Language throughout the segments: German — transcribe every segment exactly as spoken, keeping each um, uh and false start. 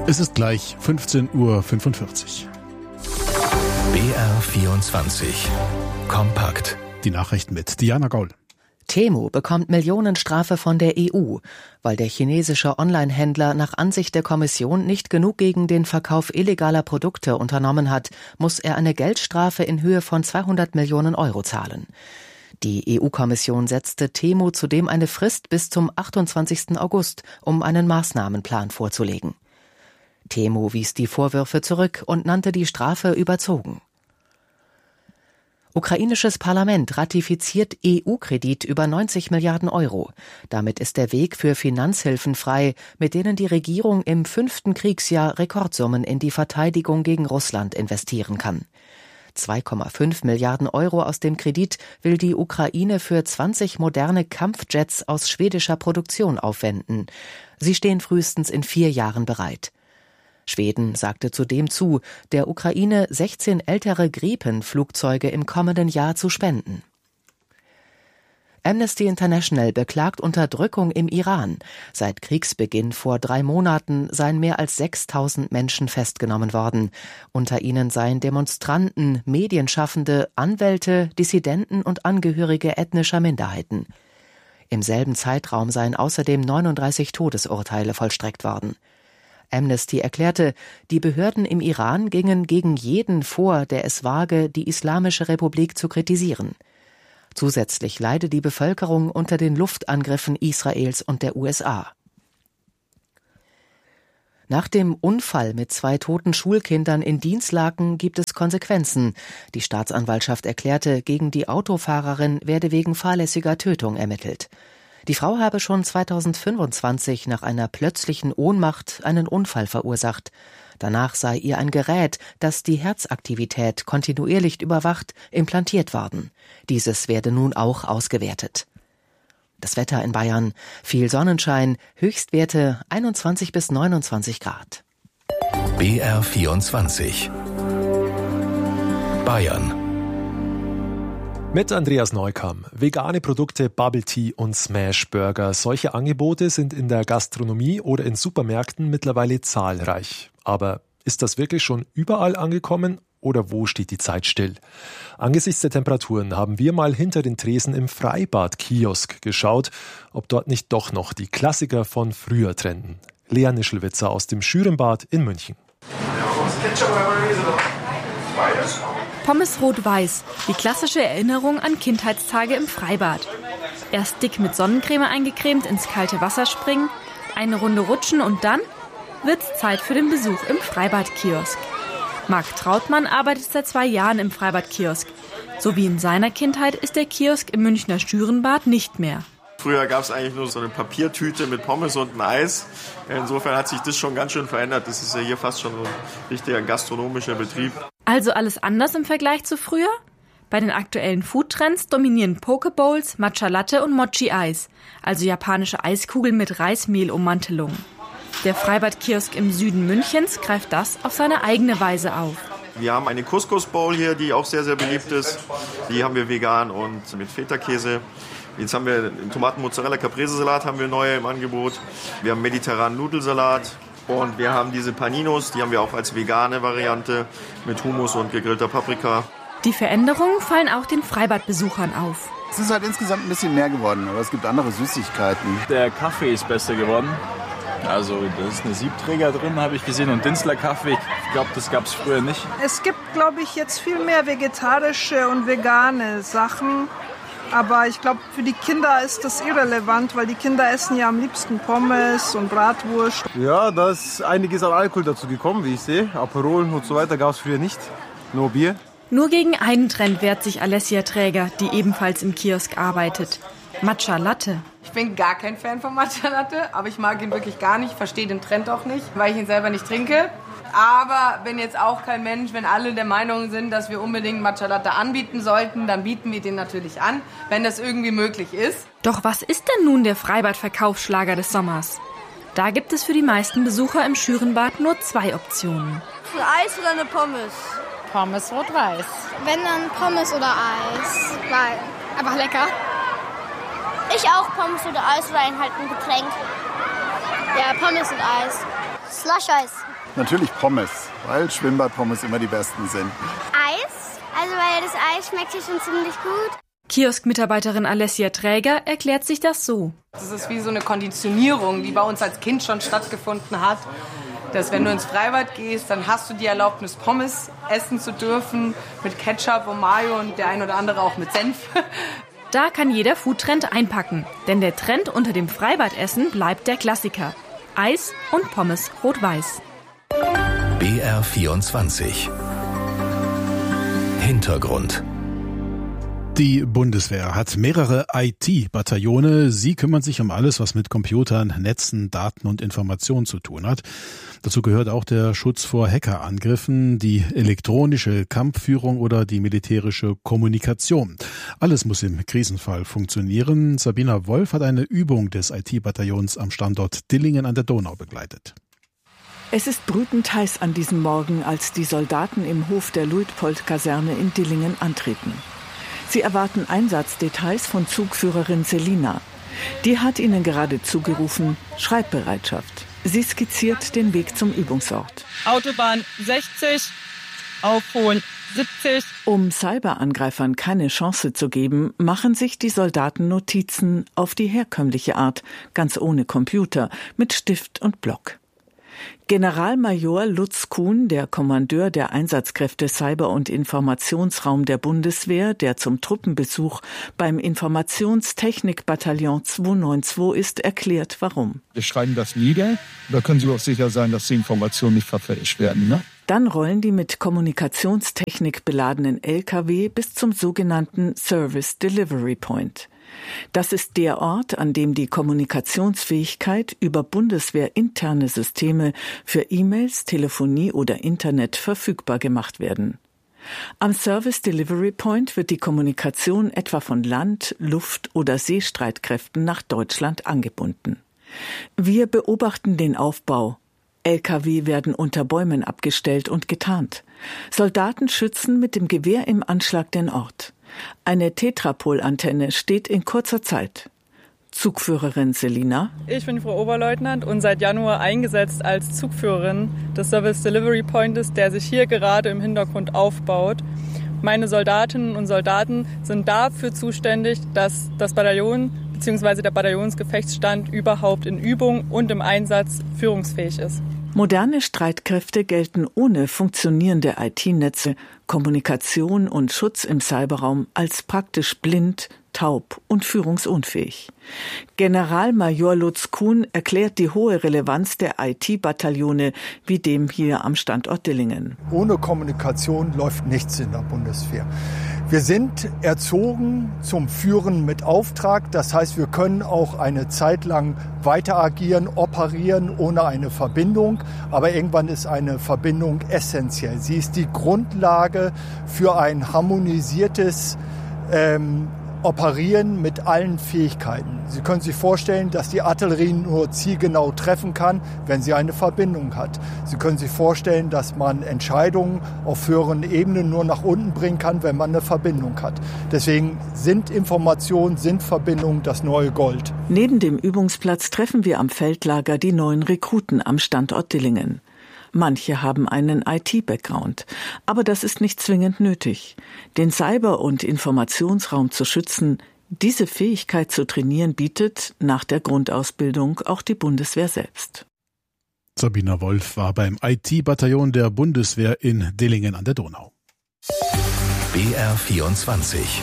Es ist gleich fünfzehn Uhr fünfundvierzig. B R vierundzwanzig. Kompakt. Die Nachrichten mit Diana Gaul. Temu bekommt Millionenstrafe von der E U, weil der chinesische Online-Händler nach Ansicht der Kommission nicht genug gegen den Verkauf illegaler Produkte unternommen hat, muss er eine Geldstrafe in Höhe von zweihundert Millionen Euro zahlen. Die E U-Kommission setzte Temu zudem eine Frist bis zum achtundzwanzigsten August, um einen Maßnahmenplan vorzulegen. Temu wies die Vorwürfe zurück und nannte die Strafe überzogen. Ukrainisches Parlament ratifiziert E U-Kredit über neunzig Milliarden Euro. Damit ist der Weg für Finanzhilfen frei, mit denen die Regierung im fünften Kriegsjahr Rekordsummen in die Verteidigung gegen Russland investieren kann. zwei Komma fünf Milliarden Euro aus dem Kredit will die Ukraine für zwanzig moderne Kampfjets aus schwedischer Produktion aufwenden. Sie stehen frühestens in vier Jahren bereit. Schweden sagte zudem zu, der Ukraine sechzehn ältere Gripen-Flugzeuge im kommenden Jahr zu spenden. Amnesty International beklagt Unterdrückung im Iran. Seit Kriegsbeginn vor drei Monaten seien mehr als sechstausend Menschen festgenommen worden. Unter ihnen seien Demonstranten, Medienschaffende, Anwälte, Dissidenten und Angehörige ethnischer Minderheiten. Im selben Zeitraum seien außerdem neununddreißig Todesurteile vollstreckt worden. Amnesty erklärte, die Behörden im Iran gingen gegen jeden vor, der es wage, die Islamische Republik zu kritisieren. Zusätzlich leide die Bevölkerung unter den Luftangriffen Israels und der U S A. Nach dem Unfall mit zwei toten Schulkindern in Dinslaken gibt es Konsequenzen. Die Staatsanwaltschaft erklärte, gegen die Autofahrerin werde wegen fahrlässiger Tötung ermittelt. Die Frau habe schon zweitausendfünfundzwanzig nach einer plötzlichen Ohnmacht einen Unfall verursacht. Danach sei ihr ein Gerät, das die Herzaktivität kontinuierlich überwacht, implantiert worden. Dieses werde nun auch ausgewertet. Das Wetter in Bayern: viel Sonnenschein, Höchstwerte einundzwanzig bis neunundzwanzig Grad. B R vierundzwanzig. Bayern. Mit Andreas Neukam. Vegane Produkte, Bubble Tea und Smash Burger. Solche Angebote sind in der Gastronomie oder in Supermärkten mittlerweile zahlreich. Aber ist das wirklich schon überall angekommen oder wo steht die Zeit still? Angesichts der Temperaturen haben wir mal hinter den Tresen im Freibad-Kiosk geschaut, ob dort nicht doch noch die Klassiker von früher trenden. Lea Nischelwitzer aus dem Schürenbad in München. Pommes rot-weiß, die klassische Erinnerung an Kindheitstage im Freibad. Erst dick mit Sonnencreme eingecremt ins kalte Wasser springen, eine Runde rutschen und dann wird's Zeit für den Besuch im Freibad-Kiosk. Marc Trautmann arbeitet seit zwei Jahren im Freibad-Kiosk. So wie in seiner Kindheit ist der Kiosk im Münchner Schürenbad nicht mehr. Früher gab es eigentlich nur so eine Papiertüte mit Pommes und ein Eis. Insofern hat sich das schon ganz schön verändert. Das ist ja hier fast schon so ein richtiger gastronomischer Betrieb. Also alles anders im Vergleich zu früher? Bei den aktuellen Foodtrends dominieren Pokebowls, Matcha Latte und Mochi Eis, also japanische Eiskugeln mit Reismehlummantelung. Der Freibad-Kiosk im Süden Münchens greift das auf seine eigene Weise auf. Wir haben eine Couscous-Bowl hier, die auch sehr, sehr beliebt ist. Die haben wir vegan und mit Feta-Käse. Jetzt haben wir Tomaten-Mozzarella-Caprese-Salat haben wir neu im Angebot. Wir haben mediterranen Nudelsalat. Und wir haben diese Paninos, die haben wir auch als vegane Variante mit Hummus und gegrillter Paprika. Die Veränderungen fallen auch den Freibadbesuchern auf. Es ist halt insgesamt ein bisschen mehr geworden, aber es gibt andere Süßigkeiten. Der Kaffee ist besser geworden. Also da ist eine Siebträger drin, habe ich gesehen, und Dinzler Kaffee. Ich glaube, das gab es früher nicht. Es gibt, glaube ich, jetzt viel mehr vegetarische und vegane Sachen. Aber ich glaube, für die Kinder ist das irrelevant, weil die Kinder essen ja am liebsten Pommes und Bratwurst. Ja, da ist einiges an Alkohol dazu gekommen, wie ich sehe. Aperol und so weiter gab es früher nicht, nur Bier. Nur gegen einen Trend wehrt sich Alessia Träger, die ebenfalls im Kiosk arbeitet. Matcha Latte. Ich bin gar kein Fan von Matcha Latte, aber ich mag ihn wirklich gar nicht, verstehe den Trend auch nicht, weil ich ihn selber nicht trinke. Aber bin jetzt auch kein Mensch, wenn alle der Meinung sind, dass wir unbedingt Matcha Latte anbieten sollten, dann bieten wir den natürlich an, wenn das irgendwie möglich ist. Doch was ist denn nun der Freibad-Verkaufsschlager des Sommers? Da gibt es für die meisten Besucher im Schürenbad nur zwei Optionen. Ein Eis oder eine Pommes? Pommes rot-weiß. Wenn dann Pommes oder Eis, weil einfach lecker. Ich auch Pommes oder Eis oder ein halt ein Getränk. Ja, Pommes und Eis. Slush-Eis. Natürlich Pommes, weil Schwimmbadpommes immer die besten sind. Eis, also weil das Eis schmeckt hier schon ziemlich gut. Kioskmitarbeiterin Alessia Träger erklärt sich das so. Das ist wie so eine Konditionierung, die bei uns als Kind schon stattgefunden hat. Dass wenn du ins Freibad gehst, dann hast du die Erlaubnis, Pommes essen zu dürfen mit Ketchup und Mayo und der ein oder andere auch mit Senf. Da kann jeder Foodtrend einpacken, denn der Trend unter dem Freibadessen bleibt der Klassiker. Eis und Pommes rot-weiß. B R vierundzwanzig. Hintergrund. Die Bundeswehr hat mehrere I T-Bataillone. Sie kümmern sich um alles, was mit Computern, Netzen, Daten und Informationen zu tun hat. Dazu gehört auch der Schutz vor Hackerangriffen, die elektronische Kampfführung oder die militärische Kommunikation. Alles muss im Krisenfall funktionieren. Sabina Wolf hat eine Übung des I T-Bataillons am Standort Dillingen an der Donau begleitet. Es ist brütend heiß an diesem Morgen, als die Soldaten im Hof der Luitpold-Kaserne in Dillingen antreten. Sie erwarten Einsatzdetails von Zugführerin Selina. Die hat ihnen gerade zugerufen, Schreibbereitschaft. Sie skizziert den Weg zum Übungsort. Autobahn sechzig, aufholen siebzig. Um Cyberangreifern keine Chance zu geben, machen sich die Soldaten Notizen auf die herkömmliche Art, ganz ohne Computer, mit Stift und Block. Generalmajor Lutz Kuhn, der Kommandeur der Einsatzkräfte Cyber- und Informationsraum der Bundeswehr, der zum Truppenbesuch beim Informationstechnikbataillon zweihundertzweiundneunzig ist, erklärt, warum. Wir schreiben das nieder, da können Sie auch sicher sein, dass die Informationen nicht verfälscht werden, ne? Dann rollen die mit Kommunikationstechnik beladenen L K W bis zum sogenannten Service Delivery Point. Das ist der Ort, an dem die Kommunikationsfähigkeit über bundeswehrinterne Systeme für E-Mails, Telefonie oder Internet verfügbar gemacht werden. Am Service Delivery Point wird die Kommunikation etwa von Land-, Luft- oder Seestreitkräften nach Deutschland angebunden. Wir beobachten den Aufbau. L K W werden unter Bäumen abgestellt und getarnt. Soldaten schützen mit dem Gewehr im Anschlag den Ort. Eine Tetrapol-Antenne steht in kurzer Zeit. Zugführerin Selina. Ich bin Frau Oberleutnant und seit Januar eingesetzt als Zugführerin des Service Delivery Points, der sich hier gerade im Hintergrund aufbaut. Meine Soldatinnen und Soldaten sind dafür zuständig, dass das Bataillon bzw. der Bataillonsgefechtsstand überhaupt in Übung und im Einsatz führungsfähig ist. Moderne Streitkräfte gelten ohne funktionierende I T-Netze, Kommunikation und Schutz im Cyberraum als praktisch blind, taub und führungsunfähig. Generalmajor Lutz Kuhn erklärt die hohe Relevanz der I T-Bataillone wie dem hier am Standort Dillingen. Ohne Kommunikation läuft nichts in der Bundeswehr. Wir sind erzogen zum Führen mit Auftrag. Das heißt, wir können auch eine Zeit lang weiter agieren, operieren ohne eine Verbindung. Aber irgendwann ist eine Verbindung essentiell. Sie ist die Grundlage für ein harmonisiertes ähm, Operieren mit allen Fähigkeiten. Sie können sich vorstellen, dass die Artillerie nur zielgenau treffen kann, wenn sie eine Verbindung hat. Sie können sich vorstellen, dass man Entscheidungen auf höheren Ebenen nur nach unten bringen kann, wenn man eine Verbindung hat. Deswegen sind Informationen, sind Verbindungen das neue Gold. Neben dem Übungsplatz treffen wir am Feldlager die neuen Rekruten am Standort Dillingen. Manche haben einen I T-Background, aber das ist nicht zwingend nötig. Den Cyber- und Informationsraum zu schützen, diese Fähigkeit zu trainieren, bietet nach der Grundausbildung auch die Bundeswehr selbst. Sabina Wolf war beim I T-Bataillon der Bundeswehr in Dillingen an der Donau. B R vierundzwanzig.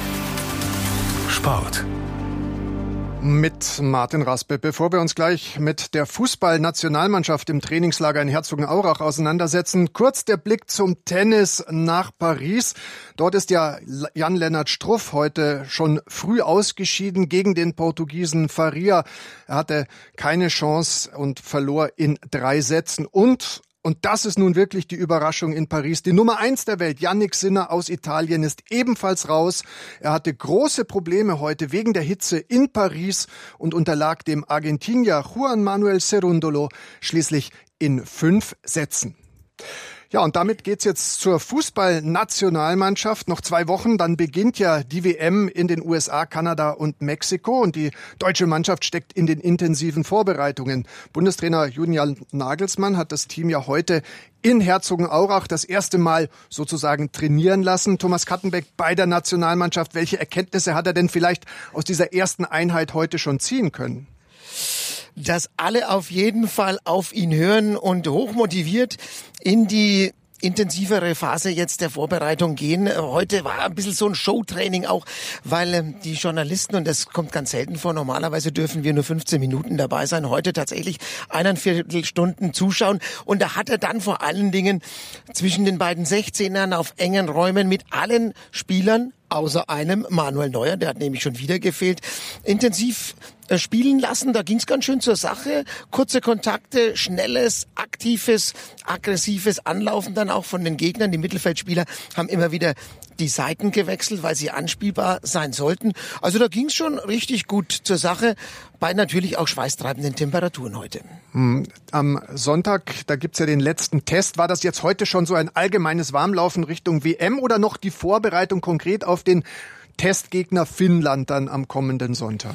Sport. Mit Martin Raspe. Bevor wir uns gleich mit der Fußballnationalmannschaft im Trainingslager in Herzogenaurach auseinandersetzen, kurz der Blick zum Tennis nach Paris. Dort ist ja Jan-Lennart Struff heute schon früh ausgeschieden gegen den Portugiesen Faria. Er hatte keine Chance und verlor in drei Sätzen. Und Und das ist nun wirklich die Überraschung in Paris. Die Nummer eins der Welt, Jannik Sinner aus Italien, ist ebenfalls raus. Er hatte große Probleme heute wegen der Hitze in Paris und unterlag dem Argentinier Juan Manuel Cerúndolo schließlich in fünf Sätzen. Ja, und damit geht's jetzt zur Fußballnationalmannschaft. Noch zwei Wochen, dann beginnt ja die W M in den U S A, Kanada und Mexiko. Und die deutsche Mannschaft steckt in den intensiven Vorbereitungen. Bundestrainer Julian Nagelsmann hat das Team ja heute in Herzogenaurach das erste Mal sozusagen trainieren lassen. Thomas Kattenbeck bei der Nationalmannschaft. Welche Erkenntnisse hat er denn vielleicht aus dieser ersten Einheit heute schon ziehen können? Dass alle auf jeden Fall auf ihn hören und hochmotiviert in die intensivere Phase jetzt der Vorbereitung gehen. Heute war ein bisschen so ein Showtraining auch, weil die Journalisten, und das kommt ganz selten vor, normalerweise dürfen wir nur fünfzehn Minuten dabei sein, heute tatsächlich eineinviertel Stunden zuschauen. Und da hat er dann vor allen Dingen zwischen den beiden sechzehnern auf engen Räumen mit allen Spielern, außer einem, Manuel Neuer, der hat nämlich schon wieder gefehlt, intensiv äh, spielen lassen. Da ging es ganz schön zur Sache. Kurze Kontakte, schnelles, aktives, aggressives Anlaufen dann auch von den Gegnern. Die Mittelfeldspieler haben immer wieder die Seiten gewechselt, weil sie anspielbar sein sollten. Also da ging es schon richtig gut zur Sache, bei natürlich auch schweißtreibenden Temperaturen heute. Hm, am Sonntag, da gibt's ja den letzten Test. War das jetzt heute schon so ein allgemeines Warmlaufen Richtung W M oder noch die Vorbereitung konkret auf den Testgegner Finnland dann am kommenden Sonntag?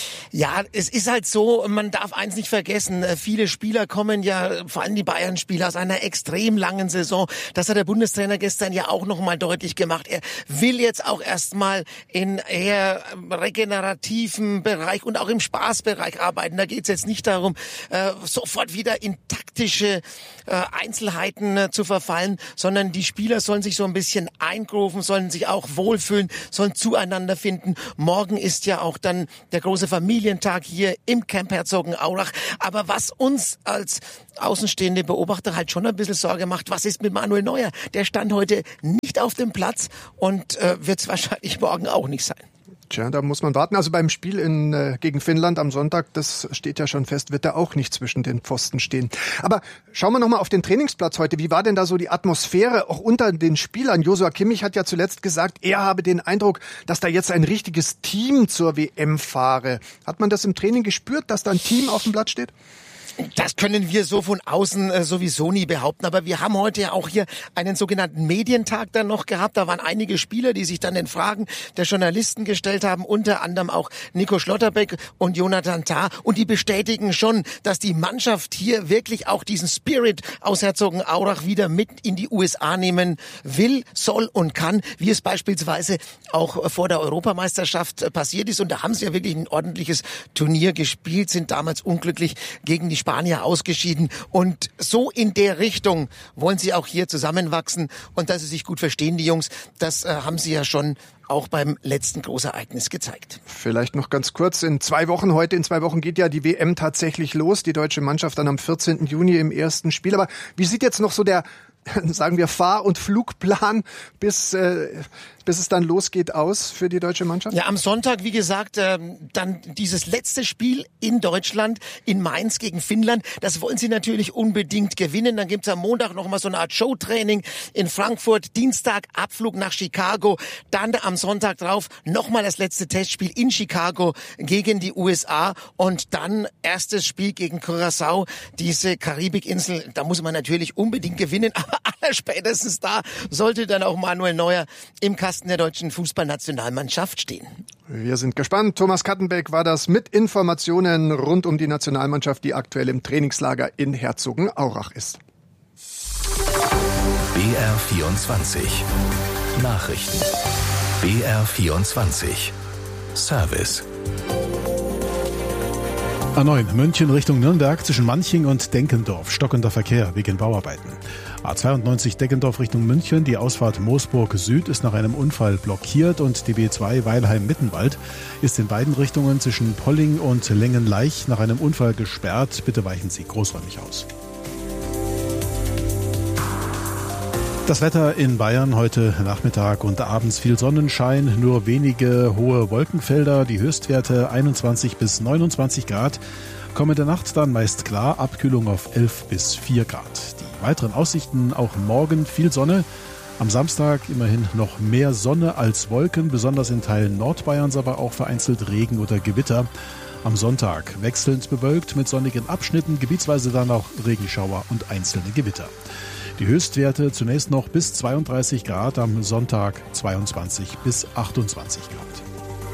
Ja, es ist halt so, man darf eins nicht vergessen, viele Spieler kommen ja, vor allem die Bayern-Spieler, aus einer extrem langen Saison. Das hat der Bundestrainer gestern ja auch nochmal deutlich gemacht. Er will jetzt auch erstmal in eher regenerativen Bereich und auch im Spaßbereich arbeiten. Da geht es jetzt nicht darum, äh, sofort wieder in taktische äh, Einzelheiten äh, zu verfallen, sondern die Spieler sollen sich so ein bisschen eingrooven, sollen sich auch wohlfühlen, sollen zueinander finden. Morgen ist ja auch dann der große Familie Tag hier im Camp Herzogenaurach. Aber was uns als außenstehende Beobachter halt schon ein bisschen Sorge macht, was ist mit Manuel Neuer? Der stand heute nicht auf dem Platz und äh, wird es wahrscheinlich morgen auch nicht sein. Tja, da muss man warten. Also beim Spiel in, äh, gegen Finnland am Sonntag, das steht ja schon fest, wird er auch nicht zwischen den Pfosten stehen. Aber schauen wir nochmal auf den Trainingsplatz heute. Wie war denn da so die Atmosphäre auch unter den Spielern? Joshua Kimmich hat ja zuletzt gesagt, er habe den Eindruck, dass da jetzt ein richtiges Team zur W M fahre. Hat man das im Training gespürt, dass da ein Team auf dem Blatt steht? Das können wir so von außen äh, sowieso nie behaupten. Aber wir haben heute ja auch hier einen sogenannten Medientag dann noch gehabt. Da waren einige Spieler, die sich dann den Fragen der Journalisten gestellt haben. Unter anderem auch Nico Schlotterbeck und Jonathan Tah. Und die bestätigen schon, dass die Mannschaft hier wirklich auch diesen Spirit aus Herzogenaurach wieder mit in die U S A nehmen will, soll und kann. Wie es beispielsweise auch vor der Europameisterschaft passiert ist. Und da haben sie ja wirklich ein ordentliches Turnier gespielt, sind damals unglücklich gegen die Spanier ausgeschieden. Und so in der Richtung wollen sie auch hier zusammenwachsen. Und dass sie sich gut verstehen, die Jungs, das äh, haben sie ja schon auch beim letzten Großereignis gezeigt. Vielleicht noch ganz kurz, in zwei Wochen, heute in zwei Wochen geht ja die W M tatsächlich los. Die deutsche Mannschaft dann am vierzehnten Juni im ersten Spiel. Aber wie sieht jetzt noch so der, sagen wir, Fahr- und Flugplan, bis, äh, bis es dann losgeht, aus für die deutsche Mannschaft? Ja, am Sonntag, wie gesagt, äh, dann dieses letzte Spiel in Deutschland, in Mainz gegen Finnland. Das wollen sie natürlich unbedingt gewinnen. Dann gibt's am Montag noch mal so eine Art Showtraining in Frankfurt. Dienstag Abflug nach Chicago. Dann am Sonntag drauf nochmal das letzte Testspiel in Chicago gegen die U S A. Und dann erstes Spiel gegen Curaçao, diese Karibikinsel. Da muss man natürlich unbedingt gewinnen. Aber allerspätestens da sollte dann auch Manuel Neuer im Kasten der deutschen Fußballnationalmannschaft stehen. Wir sind gespannt. Thomas Kattenbeck war das mit Informationen rund um die Nationalmannschaft, die aktuell im Trainingslager in Herzogenaurach ist. B R vierundzwanzig Nachrichten. B R vierundzwanzig Service. A neun München Richtung Nürnberg zwischen Manching und Denkendorf. Stockender Verkehr wegen Bauarbeiten. A zweiundneunzig Deckendorf Richtung München. Die Ausfahrt Moosburg Süd ist nach einem Unfall blockiert und die B zwei Weilheim-Mittenwald ist in beiden Richtungen zwischen Polling und Lengenleich nach einem Unfall gesperrt. Bitte weichen Sie großräumig aus. Das Wetter in Bayern heute Nachmittag und abends viel Sonnenschein, nur wenige hohe Wolkenfelder, die Höchstwerte einundzwanzig bis neunundzwanzig Grad. Kommende Nacht dann meist klar, Abkühlung auf elf bis vier Grad. Die weiteren Aussichten auch morgen viel Sonne. Am Samstag immerhin noch mehr Sonne als Wolken, besonders in Teilen Nordbayerns, aber auch vereinzelt Regen oder Gewitter. Am Sonntag wechselnd bewölkt mit sonnigen Abschnitten, gebietsweise dann auch Regenschauer und einzelne Gewitter. Die Höchstwerte zunächst noch bis zweiunddreißig Grad, am Sonntag zweiundzwanzig bis achtundzwanzig Grad.